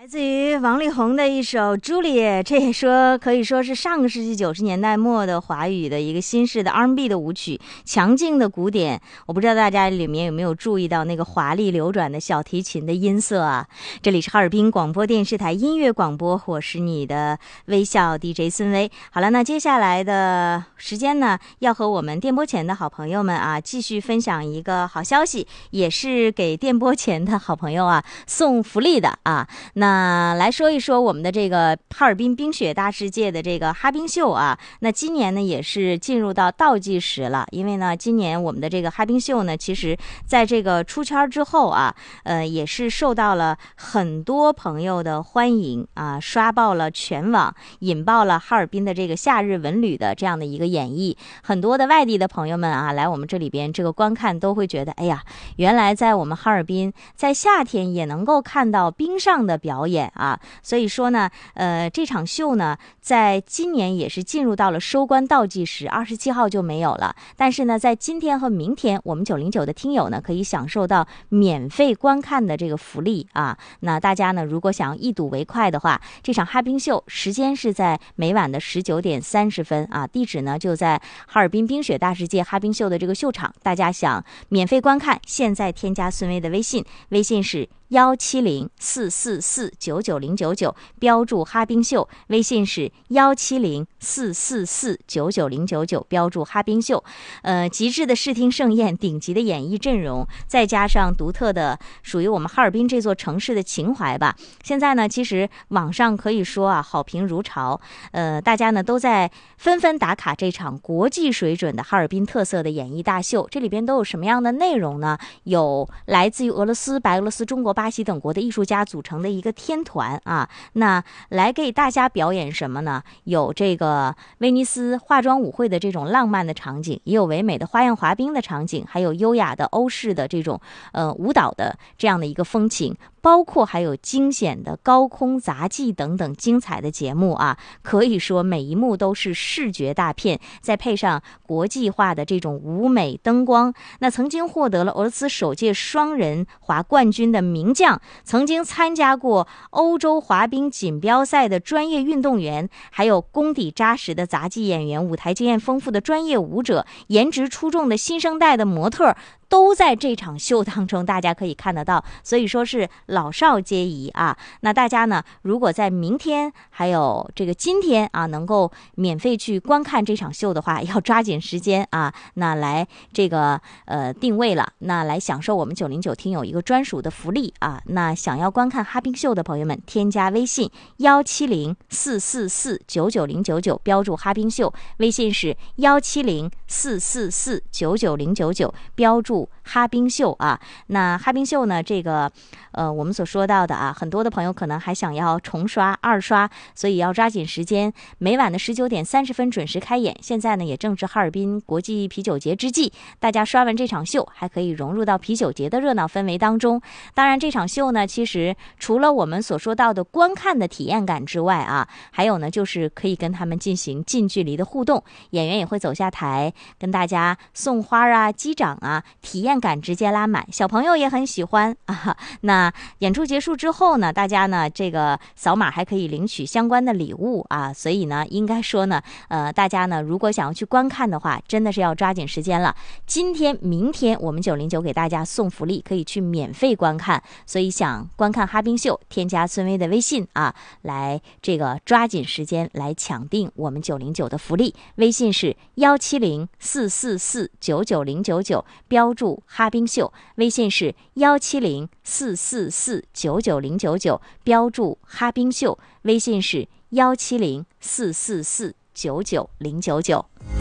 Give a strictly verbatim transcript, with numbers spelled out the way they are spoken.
来自于王力宏的一首《Juliet》，这也说可以说是上个世纪九十年代末的华语的一个新式的 R and B 的舞曲，强劲的鼓点。我不知道大家里面有没有注意到那个华丽流转的小提琴的音色啊？这里是哈尔滨广播电视台音乐广播，我是你的微笑 D J 孙薇。好了，那接下来的时间呢，要和我们电波前的好朋友们啊，继续分享一个好消息，也是给电波前的好朋友啊送福利的啊。那那来说一说我们的这个哈尔滨冰雪大世界的这个哈冰秀啊，那今年呢也是进入到倒计时了，因为呢今年我们的这个哈冰秀呢，其实在这个出圈之后啊，呃也是受到了很多朋友的欢迎啊，刷爆了全网，引爆了哈尔滨的这个夏日文旅的这样的一个演绎。很多的外地的朋友们啊，来我们这里边这个观看都会觉得，哎呀，原来在我们哈尔滨在夏天也能够看到冰上的表演。表演啊，所以说呢，呃，这场秀呢，在今年也是进入到了收官倒计时，二十七号就没有了。但是呢，在今天和明天，我们九零九的听友呢，可以享受到免费观看的这个福利啊。那大家呢，如果想要一睹为快的话，这场哈冰秀时间是在每晚的十九点三十分啊，地址呢就在哈尔滨冰雪大世界哈冰秀的这个秀场。大家想免费观看，现在添加孙薇的微信，微信是幺七零四四四九九零九九，标注哈冰秀，微信是幺七零四四四九九零九九，标注哈冰秀。呃，极致的视听盛宴，顶级的演艺阵容，再加上独特的属于我们哈尔滨这座城市的情怀吧。现在呢，其实网上可以说啊，好评如潮。呃，大家呢都在纷纷打卡这场国际水准的哈尔滨特色的演艺大秀。这里边都有什么样的内容呢？有来自于俄罗斯、白俄罗斯、中国、巴西等国的艺术家组成的一个天团啊，那来给大家表演什么呢？有这个威尼斯化妆舞会的这种浪漫的场景，也有唯美的花样滑冰的场景，还有优雅的欧式的这种呃舞蹈的这样的一个风情，包括还有惊险的高空杂技等等精彩的节目啊，可以说每一幕都是视觉大片，再配上国际化的这种舞美灯光。那曾经获得了俄罗斯首届双人滑冠军的名将，曾经参加过欧洲滑冰锦标赛的专业运动员，还有功底扎实的杂技演员，舞台经验丰富的专业舞者，颜值出众的新生代的模特，都在这场秀当中，大家可以看得到，所以说是老少皆宜啊。那大家呢，如果在明天还有这个今天啊，能够免费去观看这场秀的话，要抓紧时间啊，那来这个呃定位了，那来享受我们九零九听友一个专属的福利啊。那想要观看哈冰秀的朋友们，添加微信幺七零四四四九九零九九，标注哈冰秀，微信是幺七零四四四九九零九九，标注哈冰秀啊。那哈冰秀呢，这个呃我们所说到的啊，很多的朋友可能还想要重刷二刷，所以要抓紧时间，每晚的十九点三十分准时开演。现在呢也正是哈尔滨国际啤酒节之际，大家刷完这场秀还可以融入到啤酒节的热闹氛围当中。当然这场秀呢，其实除了我们所说到的观看的体验感之外啊，还有呢就是可以跟他们进行近距离的互动，演员也会走下台跟大家送花啊击掌啊，体验感直接拉满，小朋友也很喜欢啊。那演出结束之后呢，大家呢这个扫码还可以领取相关的礼物啊，所以呢应该说呢呃大家呢如果想要去观看的话，真的是要抓紧时间了。今天明天我们九零九给大家送福利，可以去免费观看，所以想观看哈冰秀，添加孙薇的微信啊，来这个抓紧时间来抢定我们九零九的福利，微信是幺七零四四四九九零九九，标注哈冰秀，微信是幺七零四四四九九零九九，标注哈冰秀，微信是幺七零四四四九九零九九。